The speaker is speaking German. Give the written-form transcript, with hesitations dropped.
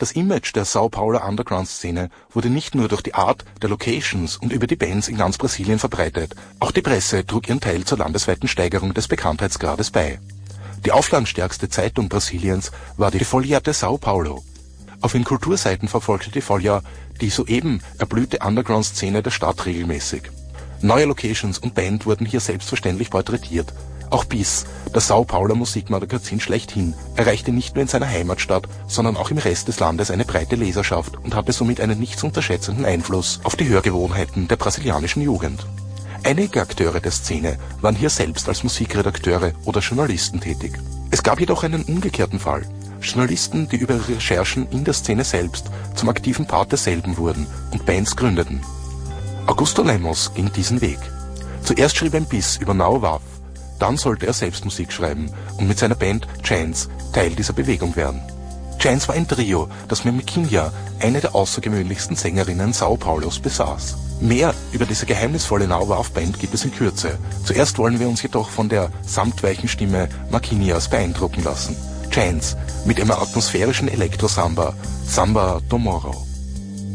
Das Image der São Pauler Underground-Szene wurde nicht nur durch die Art der Locations und über die Bands in ganz Brasilien verbreitet, auch die Presse trug ihren Teil zur landesweiten Steigerung des Bekanntheitsgrades bei. Die auflagenstärkste Zeitung Brasiliens war die Folha de São Paulo. Auf ihren Kulturseiten verfolgte die Folha die soeben erblühte Underground-Szene der Stadt regelmäßig. Neue Locations und Band wurden hier selbstverständlich porträtiert. Auch BIS, das São Pauler Musikmagazin schlechthin, erreichte nicht nur in seiner Heimatstadt, sondern auch im Rest des Landes eine breite Leserschaft und hatte somit einen nicht zu unterschätzenden Einfluss auf die Hörgewohnheiten der brasilianischen Jugend. Einige Akteure der Szene waren hier selbst als Musikredakteure oder Journalisten tätig. Es gab jedoch einen umgekehrten Fall. Journalisten, die über ihre Recherchen in der Szene selbst zum aktiven Part derselben wurden und Bands gründeten. Augusto Lemos ging diesen Weg. Zuerst schrieb ein BIS über Now WAF, dann sollte er selbst Musik schreiben und mit seiner Band Chance Teil dieser Bewegung werden. Chance war ein Trio, das mit Miquinha, eine der außergewöhnlichsten Sängerinnen São Paulos, besaß. Mehr über diese geheimnisvolle Now WAF Band gibt es in Kürze. Zuerst wollen wir uns jedoch von der samtweichen Stimme Marquinhas beeindrucken lassen. Chance mit ihrem atmosphärischen Elektro-Samba, Samba Tomorrow.